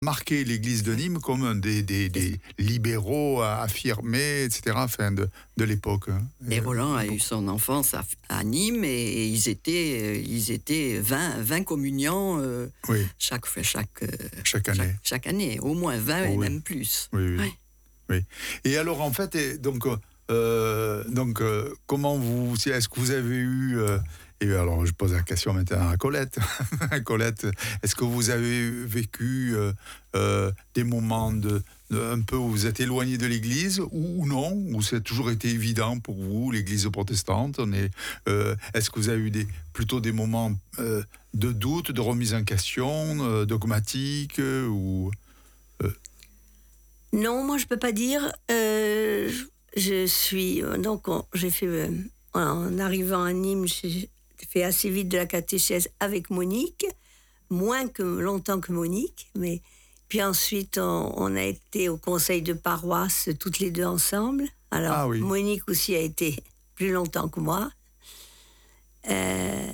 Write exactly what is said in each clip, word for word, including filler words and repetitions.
marqué l'Église de Nîmes comme un des, des, des libéraux affirmés, et cetera, enfin de, de l'époque. Et Roland a eu son enfance à, à Nîmes et, et ils étaient, ils étaient vingt, vingt communiants euh, oui. chaque, chaque, chaque année. Chaque, chaque année, au moins vingt oh, et oui. même plus. Oui, oui. Ouais. oui. Et alors en fait, et donc, euh, donc euh, comment vous, est-ce que vous avez eu... Euh, Et alors, je pose la question maintenant à Colette. Colette, est-ce que vous avez vécu euh, euh, des moments de, de, un peu où vous êtes éloigné de l'Église ou, ou non, où ça a toujours été évident pour vous, l'Église protestante? On est, euh, est-ce que vous avez eu des, plutôt des moments euh, de doute, de remise en question, euh, dogmatique euh, ou euh... Non, moi je peux pas dire. Euh, je suis donc on, j'ai fait euh, en arrivant à Nîmes, j'ai fait assez vite de la catéchèse avec Monique, moins que longtemps que Monique, mais puis ensuite on, on a été au conseil de paroisse toutes les deux ensemble. Alors ah, oui. Monique aussi a été plus longtemps que moi. Euh,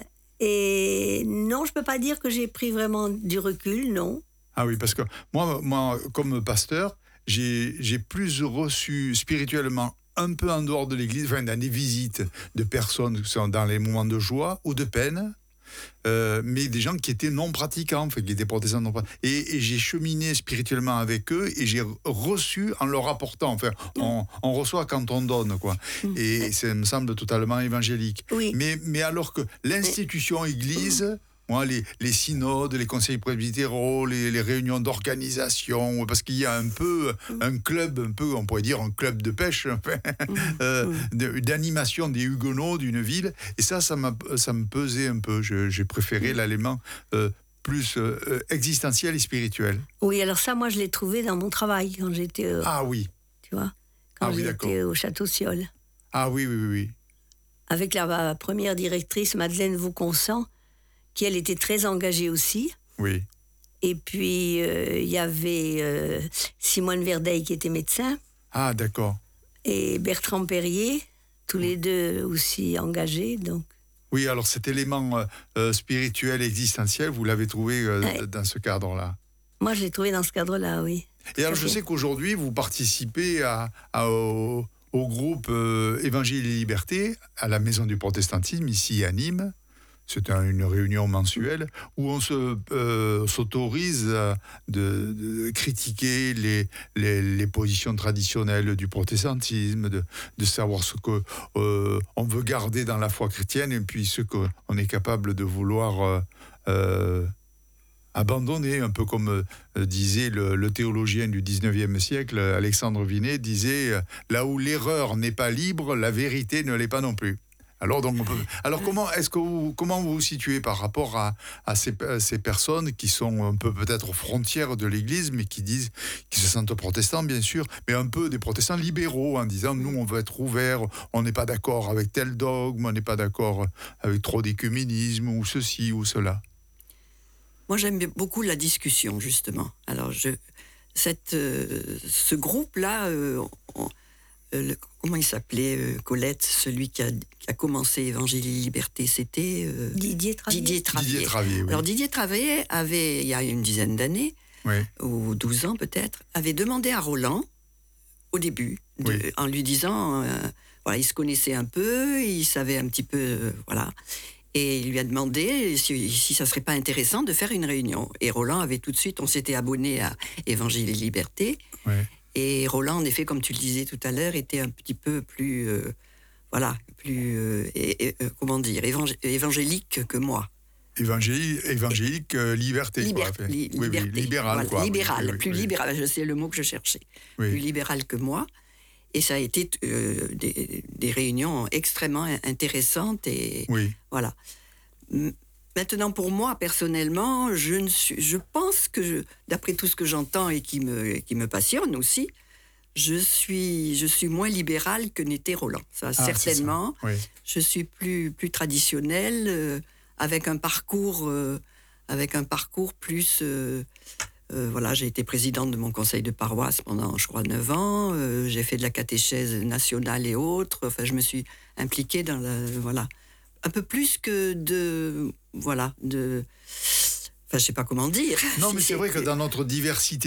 et non, je peux pas dire que j'ai pris vraiment du recul, non. Ah oui, parce que moi, moi comme pasteur, j'ai, j'ai plus reçu spirituellement un peu en dehors de l'église, enfin dans des visites de personnes qui sont dans les moments de joie ou de peine, euh, mais des gens qui étaient non pratiquants, enfin, qui étaient protestants non pratiquants. Et, et j'ai cheminé spirituellement avec eux et j'ai reçu en leur apportant. Enfin, on, on reçoit quand on donne, quoi. Et ça me semble totalement évangélique. Oui. Mais, mais alors que l'institution église... Moi, les, les synodes, les conseils presbytéraux, les, les réunions d'organisation, parce qu'il y a un peu un club, un peu, on pourrait dire un club de pêche, enfin, euh, de, d'animation des Huguenots d'une ville. Et ça, ça, m'a, ça me pesait un peu. Je, j'ai préféré l'élément euh, plus euh, existentiel et spirituel. Oui, alors ça, moi, je l'ai trouvé dans mon travail quand j'étais. Euh, ah oui. Tu vois, quand ah, oui, j'étais d'accord. au Château Siol. Ah oui, oui, oui, oui. Avec la première directrice, Madeleine Vauconsant, qui elle était très engagée aussi. Oui. Et puis il euh, y avait euh, Simone Verdeil qui était médecin. Ah d'accord. Et Bertrand Perrier, tous les deux aussi engagés, donc. Oui, alors cet élément euh, spirituel existentiel, vous l'avez trouvé euh, ouais. dans ce cadre-là. Moi, je l'ai trouvé dans ce cadre-là, oui. Et alors, je sais qu'aujourd'hui, vous participez à, à, au, au groupe euh, Évangile et Liberté à la Maison du Protestantisme ici à Nîmes. C'est une réunion mensuelle où on se, euh, s'autorise de, de critiquer les, les, les positions traditionnelles du protestantisme, de, de savoir ce qu'on euh, veut garder dans la foi chrétienne et puis ce qu'on est capable de vouloir euh, euh, abandonner, un peu comme euh, disait le, le théologien du dix-neuvième siècle, Alexandre Vinet, disait « Là où l'erreur n'est pas libre, la vérité ne l'est pas non plus ». Alors, donc, on peut... Alors comment, est-ce que vous, comment vous vous situez par rapport à, à, ces, à ces personnes qui sont un peu peut-être aux frontières de l'Église, mais qui disent, qui se sentent protestants, bien sûr, mais un peu des protestants libéraux, en disant, nous, on veut être ouverts, on n'est pas d'accord avec tel dogme, on n'est pas d'accord avec trop d'écuménisme, ou ceci, ou cela. Moi, j'aime beaucoup la discussion, justement. Alors, je, cette, euh, ce groupe-là... Euh, on, Euh, le, comment il s'appelait, euh, Colette, celui qui a, qui a commencé Évangile et Liberté, c'était euh, Didier Travier. Didier Travier. Didier Travier, oui. Alors Didier Travier avait, il y a une dizaine d'années, oui. ou douze ans peut-être, avait demandé à Roland, au début, de, oui. en lui disant, euh, voilà, il se connaissait un peu, il savait un petit peu, euh, voilà, et il lui a demandé si, si ça serait pas intéressant de faire une réunion. Et Roland avait tout de suite, on s'était abonné à Évangile et Liberté. Oui. Et Roland, en effet, comme tu le disais tout à l'heure, était un petit peu plus, euh, voilà, plus, euh, et, et, euh, comment dire, évangé- évangélique que moi. Évangélique, évangélique euh, liberté, Liber- quoi. li- oui, liberté, oui, libéral, voilà, quoi. libéral, oui, oui, plus oui. libéral, c'est le mot que je cherchais. Oui. Plus libéral que moi. Et ça a été euh, des, des réunions extrêmement intéressantes et oui. voilà. Maintenant, pour moi, personnellement, je, ne suis, je pense que, je, d'après tout ce que j'entends et qui me, qui me passionne aussi, je suis, je suis moins libérale que n'était Roland. Ça, ah, certainement. Ça. Oui. Je suis plus, plus traditionnelle, euh, avec un parcours, euh, avec un parcours plus... Euh, euh, voilà, j'ai été présidente de mon conseil de paroisse pendant, je crois, neuf ans. Euh, j'ai fait de la catéchèse nationale et autres. Enfin, je me suis impliquée dans la... Voilà. Un peu plus que de... Voilà, de... Enfin, je sais pas comment dire. Non, Si mais c'est vrai que dans notre diversité